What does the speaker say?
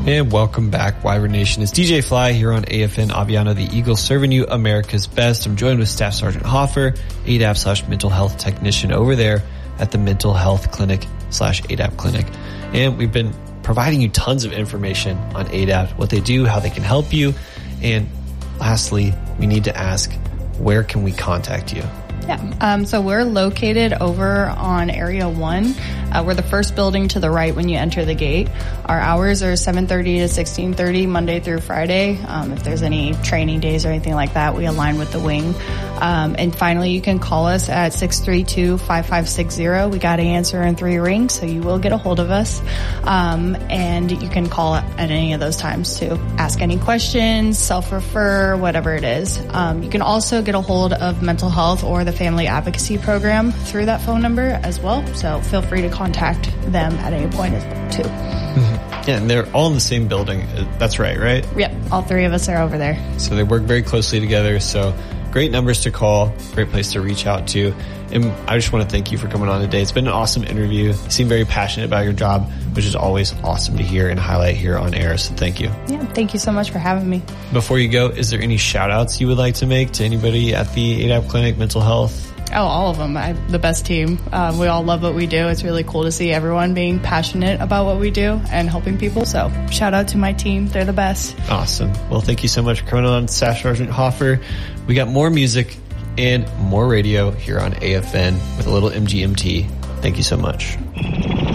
And welcome back, Wyvern Nation. It's DJ Fly here on AFN Aviano, the Eagle, serving you America's best. I'm joined with Staff Sergeant Hoffer, ADAP/mental health technician over there at the Mental Health Clinic /ADAP Clinic. And we've been providing you tons of information on ADAP, what they do, how they can help you. And lastly, we need to ask, where can we contact you? Yeah, so we're located over on Area 1. We're the first building to the right when you enter the gate. Our hours are 7:30 to 16:30, Monday through Friday. If there's any training days or anything like that, we align with the wing. And finally, you can call us at 632-5560. We got to answer in 3 rings, so you will get a hold of us. And you can call at any of those times to ask any questions, self-refer, whatever it is. You can also get a hold of mental health or the family advocacy program through that phone number as well. So feel free to contact them at any point too. Mm-hmm. Yeah, and they're all in the same building. That's right? Yep, all 3 of us are over there. So they work very closely together. So great numbers to call, great place to reach out to. And I just want to thank you for coming on today. It's been an awesome interview. You seem very passionate about your job, which is always awesome to hear and highlight here on air. So thank you. Yeah, thank you so much for having me. Before you go, is there any shout outs you would like to make to anybody at the ADAP Clinic, mental health? Oh, all of them. The best team. We all love what we do. It's really cool to see everyone being passionate about what we do and helping people. So shout out to my team. They're the best. Awesome. Well, thank you so much for coming on, Staff Sergeant Hoffer. We got more music and more radio here on AFN with a little MGMT. Thank you so much.